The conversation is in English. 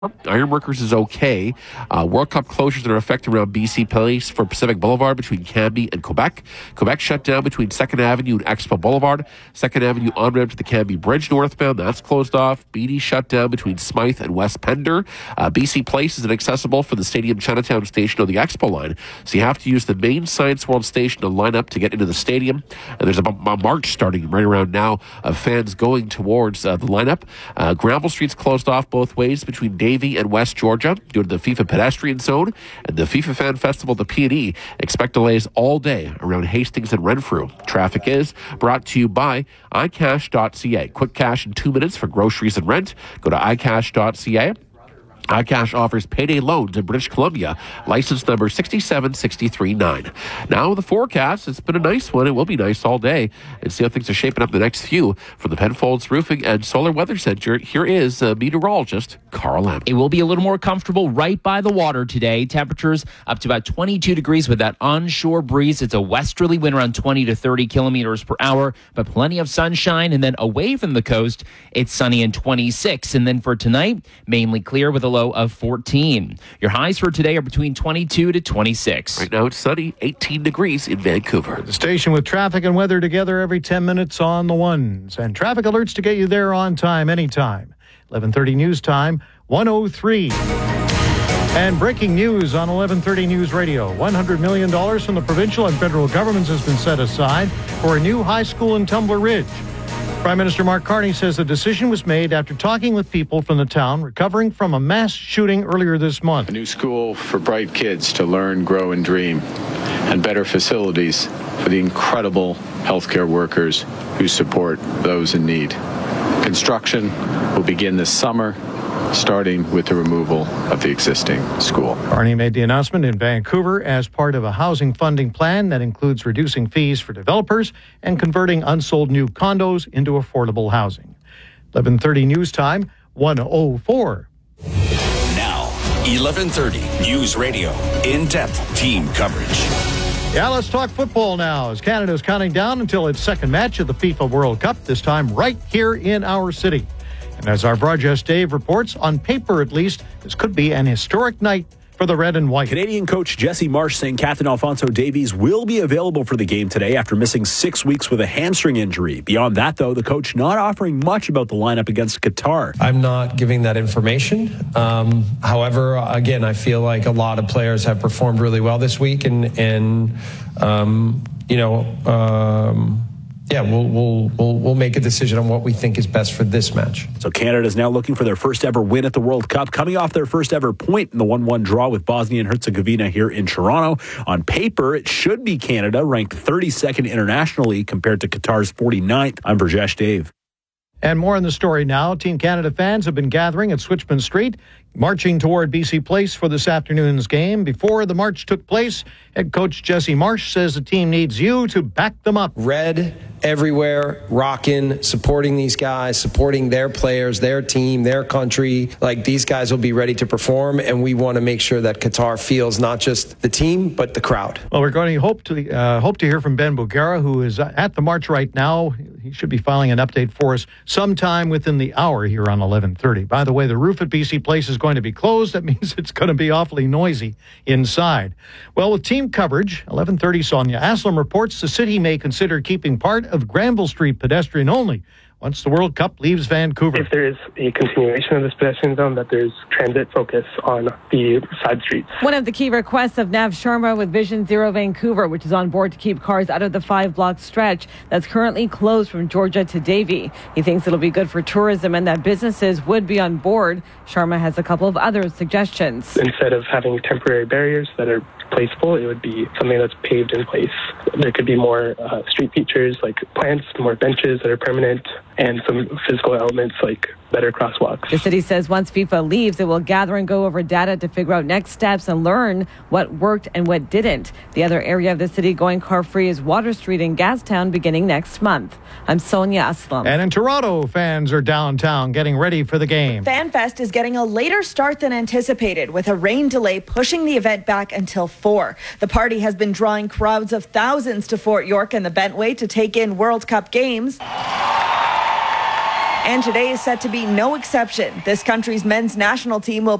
Ironworkers is okay. World Cup closures that are affected around BC Place for Pacific Boulevard between Cambie and Quebec. Quebec shut down between 2nd Avenue and Expo Boulevard. 2nd Avenue on-ramp to the Cambie Bridge northbound, that's closed off. BD shut down between Smythe and West Pender. BC Place is inaccessible for the Stadium Chinatown station or the Expo line, so you have to use the main Science World station to line up to get into the stadium. And there's a march starting right around now of fans going towards the lineup. Granville Street's closed off both ways between Davie and West Georgia due to the FIFA pedestrian zone, and the FIFA Fan Festival, the P&E, expect delays all day around Hastings and Renfrew. Traffic is brought to you by iCash.ca. Quick cash in 2 minutes for groceries and rent. Go to iCash.ca. iCash offers payday loans in British Columbia. License number 67639. Now the forecast, it's been a nice one. It will be nice all day. And see how things are shaping up the next few. From the Penfolds Roofing and Solar Weather Center, here is meteorologist Carl M. It will be a little more comfortable right by the water today. Temperatures up to about 22 degrees with that onshore breeze. It's a westerly wind around 20 to 30 kilometers per hour, but plenty of sunshine. And then away from the coast, it's sunny and 26. And then for tonight, mainly clear with a low of 14. Your highs for today are between 22 to 26. Right now it's sunny, 18 degrees in Vancouver. The station with traffic and weather together every 10 minutes on the ones. And traffic alerts to get you there on time, anytime. 11:30 news time, 1:03. And breaking news on 11:30 News Radio. $100 million from the provincial and federal governments has been set aside for a new high school in Tumbler Ridge. Prime Minister Mark Carney says the decision was made after talking with people from the town recovering from a mass shooting earlier this month. A new school for bright kids to learn, grow, and dream, and better facilities for the incredible healthcare workers who support those in need. Construction will begin this summer, starting with the removal of the existing school. Carney made the announcement in Vancouver as part of a housing funding plan that includes reducing fees for developers and converting unsold new condos into affordable housing. 11:30 news time, 1:04. Now, 11:30 News Radio, in-depth team coverage. Yeah, let's talk football now as Canada's counting down until its second match of the FIFA World Cup, this time right here in our city. And as our broadcast Dave reports, on paper at least, this could be an historic night for the red and white. Canadian coach Jesse Marsh saying Captain Alphonso Davies will be available for the game today after missing 6 weeks with a hamstring injury. Beyond that, though, the coach not offering much about the lineup against Qatar. I'm not giving that information. However, again, I feel like a lot of players have performed really well this week, we'll make a decision on what we think is best for this match. So Canada is now looking for their first ever win at the World Cup, coming off their first ever point in the 1-1 draw with Bosnia and Herzegovina here in Toronto. On paper, it should be Canada, ranked 32nd internationally compared to Qatar's 49th. I'm Burjesh Dave. And more on the story now. Team Canada fans have been gathering at Switchman Street, marching toward BC Place for this afternoon's game. Before the march took place, head coach Jesse Marsh says the team needs you to back them up. Red everywhere, rocking, supporting these guys, supporting their players, their team, their country. Like, these guys will be ready to perform, and we want to make sure that Qatar feels not just the team, but the crowd. Well, we're going to hope to hear from Ben Bugara, who is at the march right now. He should be filing an update for us sometime within the hour here on 11:30. By the way, the roof at BC Place is going to be closed. That means it's going to be awfully noisy inside. Well, with team coverage, 11:30 Sonia Aslam reports the city may consider keeping part of Granville Street pedestrian only once the World Cup leaves Vancouver. If there is a continuation of this pedestrian zone, that there's transit focus on the side streets. One of the key requests of Nav Sharma with Vision Zero Vancouver, which is on board to keep cars out of the 5-block stretch that's currently closed from Georgia to Davie. He thinks it'll be good for tourism and that businesses would be on board. Sharma has a couple of other suggestions. Instead of having temporary barriers that are placeable, it would be something that's paved in place. There could be more street features like plants, more benches that are permanent, and some physical elements like better crosswalks. The city says once FIFA leaves, it will gather and go over data to figure out next steps and learn what worked and what didn't. The other area of the city going car-free is Water Street in Gastown beginning next month. I'm Sonia Aslam. And in Toronto, fans are downtown getting ready for the game. FanFest is getting a later start than anticipated, with a rain delay pushing the event back until 4. The party has been drawing crowds of thousands to Fort York and the Bentway to take in World Cup games. And today is set to be no exception. This country's men's national team will